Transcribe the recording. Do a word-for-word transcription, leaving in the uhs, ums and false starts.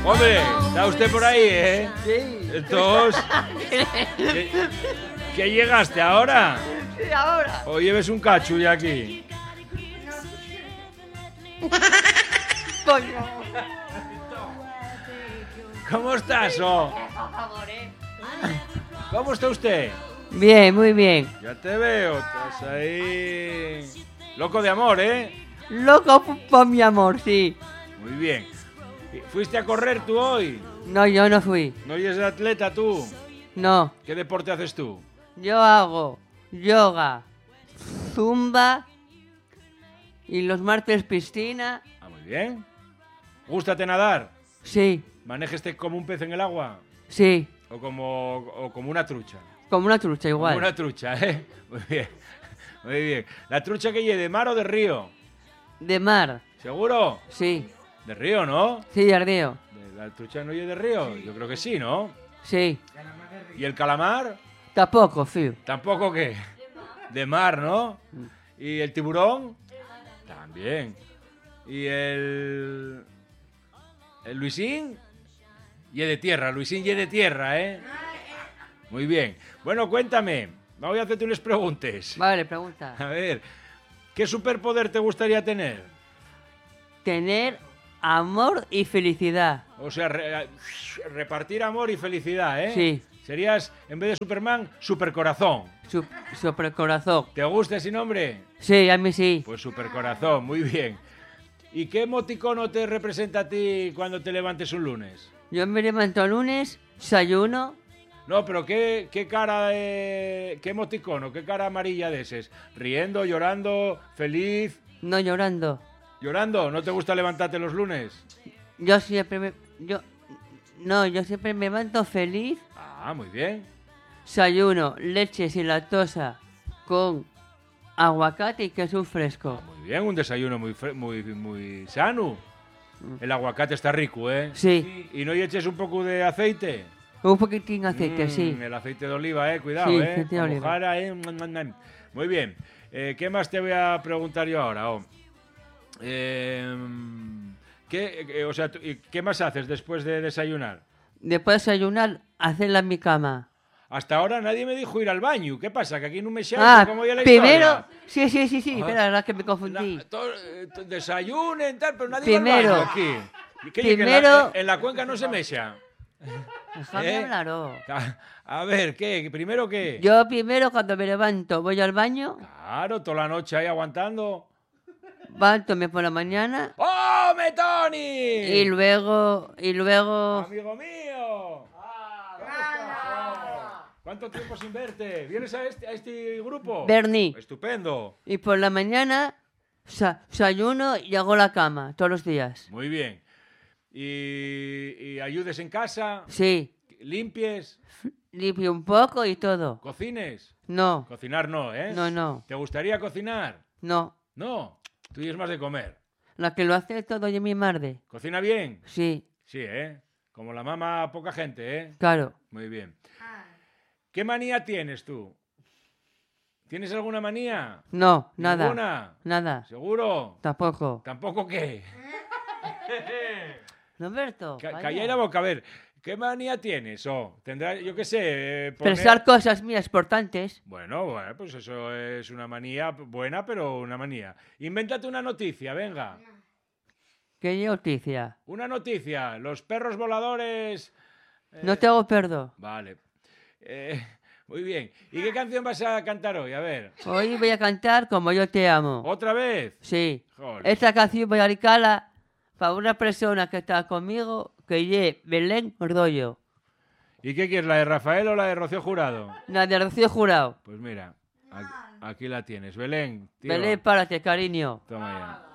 Hombre, está usted por ahí, ¿eh? Sí. Entonces, ¿qué, qué llegaste ahora? Sí, ahora. ¿O lleves un cachu ya aquí? Coño. ¿Cómo estás, oh? ¿Cómo está usted? Bien, muy bien. Ya te veo, estás ahí... Loco de amor, ¿eh? Loco por mi amor, sí. Muy bien. ¿Fuiste a correr tú hoy? No, yo no fui. ¿No eres atleta tú? No. ¿Qué deporte haces tú? Yo hago yoga, zumba y los martes piscina. Ah, muy bien. ¿Gústate nadar? Sí, ¿Manéjate como un pez en el agua? sí. ¿O como, o como una trucha? Como una trucha igual. Como una trucha, ¿eh? Muy bien. Muy bien. ¿La trucha que lleve de mar o de río? De mar. ¿Seguro? Sí. De río, ¿no? Sí, de río. ¿De ¿La trucha no lleve de río? Yo creo que sí, ¿no? Sí. ¿Y el calamar? Tampoco, fío. ¿Tampoco qué? De mar, ¿no? ¿Y el tiburón? También. ¿Y el... el Luisín? Y de tierra, Luisín y de tierra, ¿eh? Muy bien. Bueno, cuéntame. Voy a hacerte unas preguntas. Vale, pregunta. A ver, ¿qué superpoder te gustaría tener? Tener amor y felicidad. O sea, re- repartir amor y felicidad, ¿eh? Sí. Serías, en vez de Superman, Supercorazón. Su supercorazón. ¿Te gusta ese nombre? Sí, a mí sí. Pues Supercorazón, muy bien. ¿Y qué emoticono te representa a ti cuando te levantes un lunes? Yo me levanto el lunes, desayuno. No, pero ¿qué, qué cara de... qué emoticono, qué cara amarilla de ese? ¿Riendo, llorando, feliz? No llorando. ¿Llorando? ¿No te gusta levantarte los lunes? Yo siempre me... Yo... No, yo siempre me levanto feliz. Ah, muy bien. Desayuno, leche sin lactosa con aguacate y queso fresco. Muy bien, un desayuno muy, fre- muy, muy sano. El aguacate está rico, ¿eh? Sí, ¿Y no y eches un poco de aceite? un poquitín de aceite, Mm, sí. El aceite de oliva, ¿eh? Cuidado, Sí, ¿eh? aceite de Pa' oliva. mojar ahí. Mm, mm, mm. Muy bien. Eh, ¿Qué más te voy a preguntar yo ahora? Oh. Eh, ¿qué, eh, o sea, tú- y ¿qué más haces después de desayunar? Después de desayunar, hacerla en mi cama. Hasta ahora nadie me dijo ir al baño. ¿Qué pasa? ¿Que aquí no me llaman? Ah, ¿Cómo ya la primero... historia? Sí, sí, sí, sí. Ajá. Espera, la verdad que me confundí. Na- to- eh, to- desayunen, tal, pero nadie va al Primero. baño aquí. ¿Y qué, que en la- Primero- en, la cuenca no se mecha. Déjame ¿Eh? hablar, oh. A, a ver, ¿qué? ¿Primero qué? Yo primero cuando me levanto voy al baño, Claro, toda la noche ahí aguantando. levanto por la mañana ¡Oh, Tony! y luego... Y luego... ¡Amigo mío! ¿Cómo estás? ¿Cuánto tiempo sin verte? ¿Vienes a este, a este grupo? Bernie. Estupendo. Y por la mañana sa- desayuno y hago la cama todos los días. Muy bien. ¿Y, y ayudes en casa? Sí, ¿Limpies? limpio un poco y todo. ¿Cocines? No, Cocinar no, ¿eh? no, no, ¿Te gustaría cocinar? no. No. Tú eres más de comer. La que lo hace todo es mi madre. ¿Cocina bien? Sí, Sí, ¿eh? Como la mamá, poca gente, ¿eh? claro. Muy bien. ¿Qué manía tienes tú? ¿Tienes alguna manía? No, nada. ¿Ninguna? Nada. ¿Seguro? Tampoco. ¿Tampoco qué? Roberto, Ca- vaya. Calla la boca, a ver. ¿Qué manía tienes? Oh, tendrá, yo qué sé, eh, poner- Pensar cosas mías importantes. Bueno, bueno, pues eso es una manía buena, pero una manía. Invéntate una noticia, venga. ¿Qué noticia? Una noticia. Los perros voladores... No te hago perdo. Vale. Eh, muy bien. ¿Y qué canción vas a cantar hoy? A ver. Hoy voy a cantar Como yo te amo. ¿Otra vez? Sí. Joder. Esta canción voy a dedicarla para una persona que está conmigo, que es Belén Ordollo. ¿Y qué quieres, la de Rafael o la de Rocío Jurado? La de Rocío Jurado. Pues mira, aquí, aquí la tienes. Belén, tira. Belén, párate, cariño. Toma ya.